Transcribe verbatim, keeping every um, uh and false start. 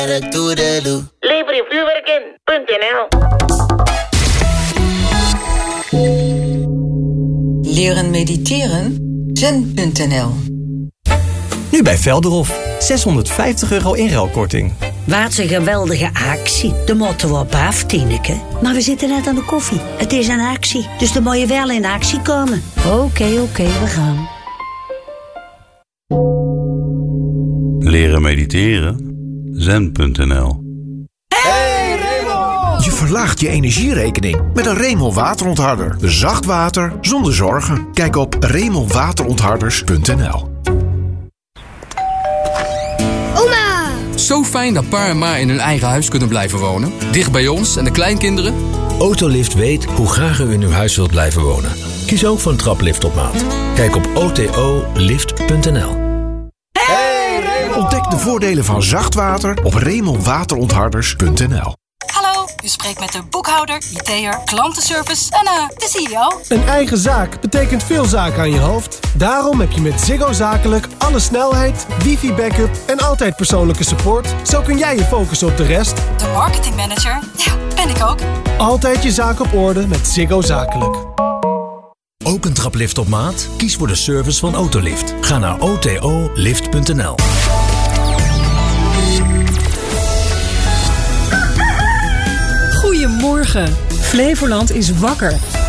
Lever je vuurwerk in punt n l. Leren mediteren? zen punt n l. Nu bij Velderhof. zeshonderdvijftig euro inruilkorting. Wat een geweldige actie. De moeten we op af, Tineke. Maar we zitten net aan de koffie. Het is een actie, dus dan moet je wel in actie komen. Oké, okay, oké, okay, we gaan. Leren mediteren? zen punt n l. Hey Raymond! Je verlaagt je energierekening met een Raymond waterontharder. Zacht water zonder zorgen. Kijk op raymond waterontharders punt n l. Zo fijn dat pa en ma in hun eigen huis kunnen blijven wonen. Dicht bij ons en de kleinkinderen. Autolift weet hoe graag u in uw huis wilt blijven wonen. Kies ook voor een traplift op maat. Kijk op o t o lift punt n l. Hey Raymond! Ontdek de voordelen van zacht water op raymond waterontharders punt n l. Hallo, u spreekt met de boekhouder, I T'er, klantenservice en uh, de C E O. Een eigen zaak betekent veel zaken aan je hoofd. Daarom heb je met Ziggo Zakelijk alle snelheid, wifi-backup en altijd persoonlijke support. Zo kun jij je focussen op de rest. De marketingmanager, ja, ben ik ook. Altijd je zaak op orde met Ziggo Zakelijk. Ook een traplift op maat? Kies voor de service van Autolift. Ga naar o t o lift punt n l. Goedemorgen. Flevoland is wakker.